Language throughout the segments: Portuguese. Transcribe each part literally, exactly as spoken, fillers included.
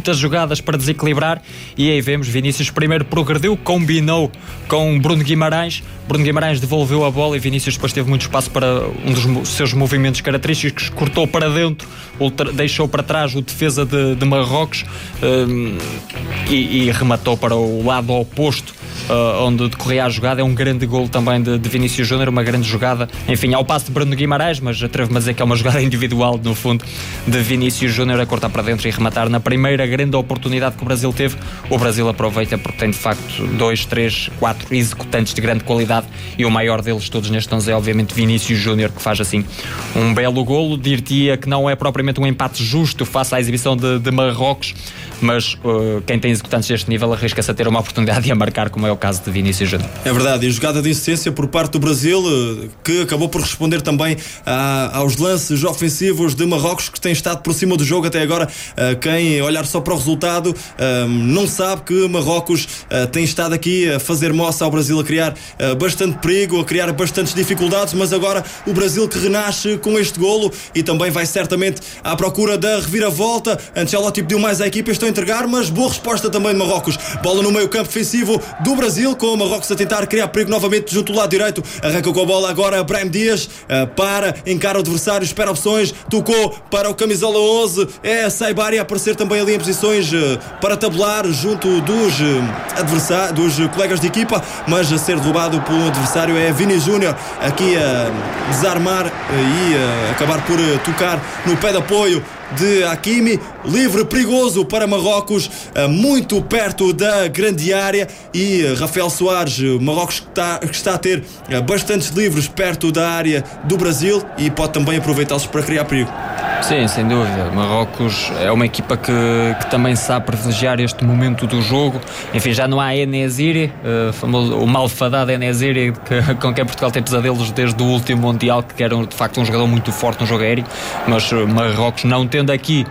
muitas jogadas para desequilibrar, e aí vemos Vinícius primeiro progrediu, combinou com Bruno Guimarães, Bruno Guimarães devolveu a bola e Vinícius depois teve muito espaço para um dos seus movimentos característicos, cortou para dentro, ultra, deixou para trás o defesa de, de Marrocos um, e, e rematou para o lado oposto, uh, onde decorria a jogada. É um grande golo também de, de Vinícius Júnior, uma grande jogada, enfim, ao passo de Bruno Guimarães, mas atrevo-me a dizer que é uma jogada individual, no fundo, de Vinícius Júnior a cortar para dentro e rematar na primeira grande oportunidade que o Brasil teve. O Brasil aproveita porque tem de facto dois, três, quatro executantes de grande qualidade, e o maior deles todos neste onze é obviamente Vinícius Júnior, que faz assim um belo golo. Dir-te-ia que não é propriamente um empate justo face à exibição de, de Marrocos, mas uh, quem tem executantes deste nível arrisca-se a ter uma oportunidade e a marcar, como é o caso de Vinícius Júnior. É verdade, e jogada de insistência por parte do Brasil, que acabou por responder também a, aos lances ofensivos de Marrocos, que tem estado por cima do jogo até agora. Uh, quem olhar só para o resultado uh, não sabe que Marrocos uh, tem estado aqui a fazer moça ao Brasil, a criar uh, bastante perigo, a criar bastantes dificuldades, mas agora o Brasil que renasce com este golo e também vai certamente à procura da reviravolta. Ancelotti pediu mais à equipa, estão a entregar, mas boa resposta também de Marrocos. Bola no meio campo defensivo do Brasil, com o Marrocos a tentar criar perigo novamente junto do lado direito. Arranca com a bola agora Brahim Dias, uh, para, encara o adversário, espera opções, tocou para o camisola onze, é Saibari a aparecer também ali em posições uh, para tabular junto dos, uh, adversários, dos uh, colegas de equipa, mas a ser derrubado por um adversário é Vini Júnior, aqui a desarmar uh, e uh, acabar por uh, tocar no pé de apoio de Hakimi. Livre perigoso para Marrocos, muito perto da grande área, e Rafael Soares, Marrocos que está, que está a ter bastantes livres perto da área do Brasil e pode também aproveitá-los para criar perigo. Sim, sem dúvida. Marrocos é uma equipa que, que também sabe privilegiar este momento do jogo. Enfim, já não há En-Nesyri, uh, famoso, o malfadado En-Nesyri, que, com quem Portugal tem pesadelos desde o último Mundial, que era de facto um jogador muito forte no jogo aéreo, mas uh, Marrocos não tendo aqui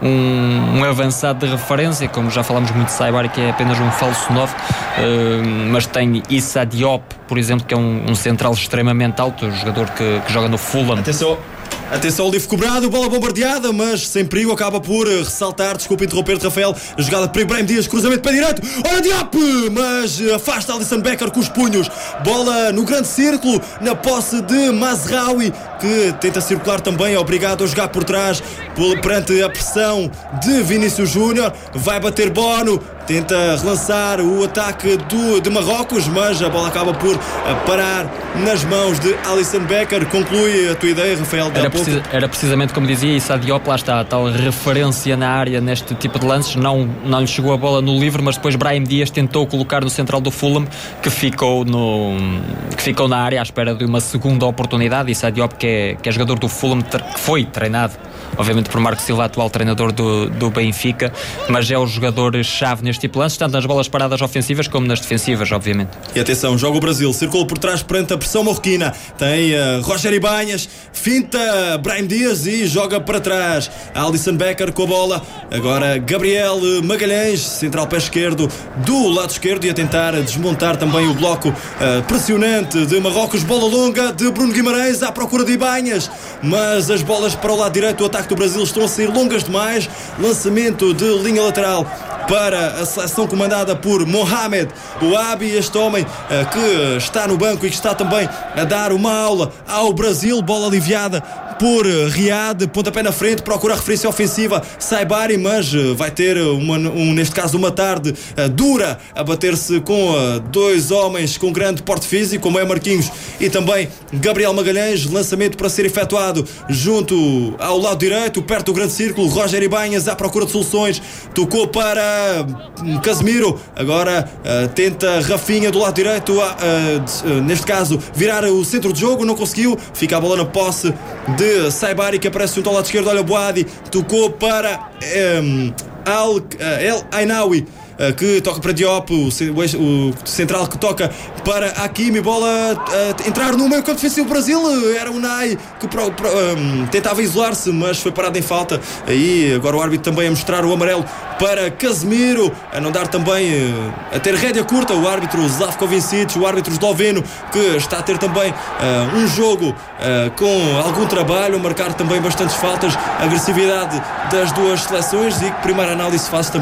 Um, um avançado de referência, como já falamos muito de Saibari, que é apenas um falso nove, uh, mas tem Issa Diop, por exemplo, que é um, um central extremamente alto, um jogador que, que joga no Fulham. Atenção! Atenção, livre cobrado, bola bombardeada, mas sem perigo, acaba por ressaltar, desculpa interromper-te, Rafael, a jogada para Brahim Dias, cruzamento para direito, ora Diop, mas afasta Alisson Becker com os punhos, bola no grande círculo, na posse de Mazraoui, que tenta circular também, é obrigado a jogar por trás, perante a pressão de Vinícius Júnior, vai bater Bono, tenta relançar o ataque do, de Marrocos, mas a bola acaba por parar nas mãos de Alisson Becker. Conclui a tua ideia, Rafael, de era, pouco. Precisa, era precisamente como dizia Issa Diop, lá está a tal referência na área neste tipo de lances. Não, não lhe chegou a bola no livre, mas depois Brahim Dias tentou colocar no central do Fulham, que ficou, no, que ficou na área à espera de uma segunda oportunidade. Issa Diop, que é, que é jogador do Fulham, que foi treinado obviamente por Marco Silva, atual treinador do, do Benfica, mas é o jogador-chave neste tipo de lances, tanto nas bolas paradas ofensivas como nas defensivas, obviamente. E atenção, joga o Brasil, circula por trás perante a pressão marroquina, tem uh, Roger Ibanhas, finta Brahim Dias e joga para trás Alisson Becker com a bola, agora Gabriel Magalhães, central pé esquerdo do lado esquerdo, e a tentar desmontar também o bloco uh, pressionante de Marrocos. Bola longa de Bruno Guimarães à procura de Ibanhas, mas as bolas para o lado direito do ataque do Brasil estão a sair longas demais. Lançamento de linha lateral para a seleção comandada por Mohamed Ouabi, este homem uh, que está no banco e que está também a dar uma aula ao Brasil. Bola aliviada por Riad, pontapé na frente, procura a referência ofensiva Saibari, mas uh, vai ter uma, um, neste caso uma tarde uh, dura a bater-se com uh, dois homens com grande porte físico, como é Marquinhos e também Gabriel Magalhães. Lançamento para ser efetuado junto ao lado direito, perto do grande círculo. Roger Ibanhas à procura de soluções, tocou para Casemiro, agora uh, tenta Rafinha do lado direito, uh, uh, neste caso virar o centro de jogo, não conseguiu, fica a bola na posse de Saibari, que aparece junto ao lado esquerdo. Olha Boadi, tocou para um, Al, uh, El Ainaoui, Uh, que toca para Diop, o, o, o central que toca para Hakimi, bola uh, entrar no meio campo defensivo do Brasil, era o Nai que pro, pro, um, tentava isolar-se, mas foi parado em falta. Aí agora o árbitro também a mostrar o amarelo para Casemiro, a não dar também uh, a ter rédea curta o árbitro Zlatko Vincic, o árbitro esloveno, que está a ter também uh, um jogo uh, com algum trabalho, a marcar também bastantes faltas, agressividade das duas seleções, e que primeira análise faz também